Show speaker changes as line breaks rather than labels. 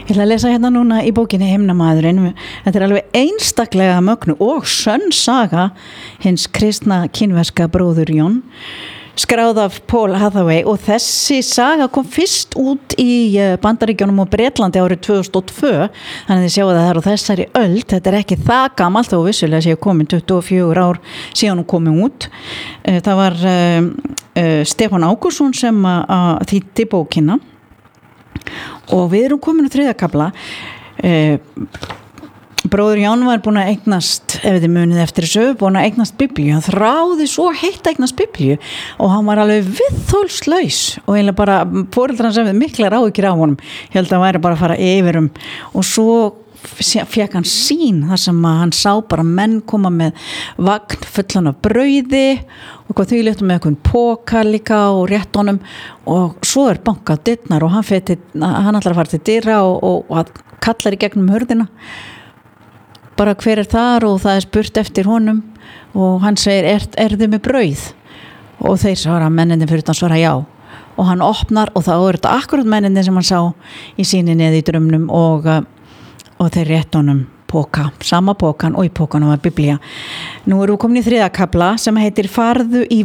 Ég ætla að lesa hérna núna í bókinni Himnamaðurinn. Þetta alveg einstaklega mögnu og sönn saga hins kristna kínverska bróður Jón, skráð af Paul Hathaway, og þessi saga kom fyrst út í Bandaríkjunum og Bretlandi árið 2002, þannig að þið sjáu að það er á þessari öld. Þetta er ekki það gamalt, þó vissulega séu komin 24 ár síðan hún komið út. Það var Stefán Ágústsson sem þýddi bókina, og við erum komin á 3. kafla. Bróður Jón var búin að eignast, ef þið munið eftir þessu, búin að eignast Biblíu. Hann þráði svo heitt að eignast Biblíu og hann var alveg viðþolslaus og eiginlega bara foreldrar hans hefði miklar áhyggjur á honum. Ég held að hann væri bara að fara yfir og svo fekk hann sýn þar sem að hann sá bara menn koma með vagn fullan af brauði og hvað þau léttu með einhvern póka líka og rétt honum, og svo bankað á dyrnar og hann ætlar að fara til dyra og kallar í gegnum hurðina bara hver þar, og það spurt eftir honum og hann segir, er þið með brauð? Og þeir svara, menninni fyrir utan svara já, og hann opnar og þá þetta akkurat menninni sem hann sá í sýninni eða í drömnum, og þeir rétt honum póka, sama pókan, og í pókanum var Biblía. Nú erum við komin í 3. kafla sem heitir Farðu í